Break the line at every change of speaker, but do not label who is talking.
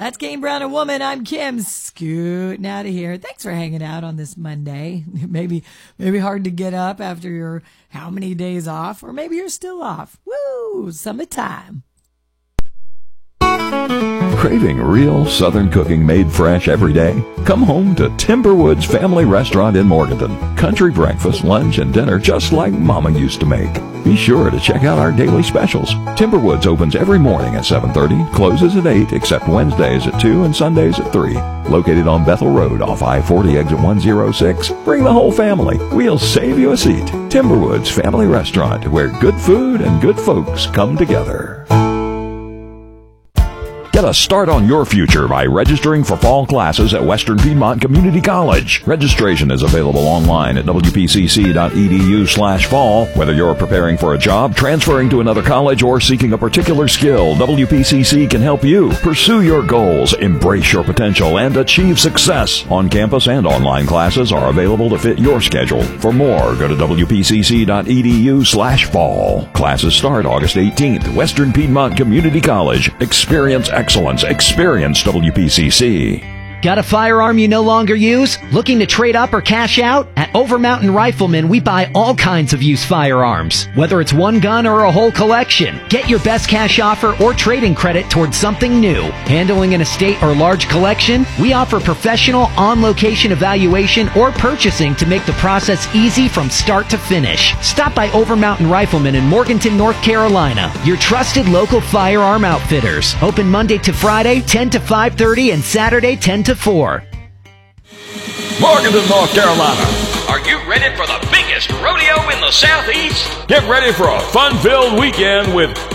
That's Kane Brown and Woman. I'm Kim, scooting out of here. Thanks for hanging out on this Monday. Maybe hard to get up after your how many days off, or maybe you're still off. Woo! Summertime.
Craving real Southern cooking made fresh every day? Come home to Timberwoods Family Restaurant in Morganton. Country breakfast, lunch, and dinner just like Mama used to make. Be sure to check out our daily specials. Timberwoods opens every morning at 7:30, closes at 8, except Wednesdays at 2 and Sundays at 3. Located on Bethel Road off I-40 exit 106. Bring the whole family. We'll save you a seat. Timberwoods Family Restaurant, where good food and good folks come together. Get a start on your future by registering for fall classes at Western Piedmont Community College. Registration is available online at wpcc.edu/fall. Whether you're preparing for a job, transferring to another college, or seeking a particular skill, WPCC can help you pursue your goals, embrace your potential, and achieve success. On-campus and online classes are available to fit your schedule. For more, go to wpcc.edu/fall. Classes start August 18th. Western Piedmont Community College. Experience excellence. Experience WPCC.
Got a firearm you no longer use? Looking to trade up or cash out? At Overmountain Rifleman, we buy all kinds of used firearms, whether it's one gun or a whole collection. Get your best cash offer or trading credit towards something new. Handling an estate or large collection? We offer professional on-location evaluation or purchasing to make the process easy from start to finish. Stop by Overmountain Rifleman in Morganton, North Carolina. Your trusted local firearm outfitters. Open Monday to Friday, 10 to 5:30, and Saturday, 10 to 4.
Morganton, North Carolina.
Are you ready for the biggest rodeo in the Southeast?
Get ready for a fun-filled weekend with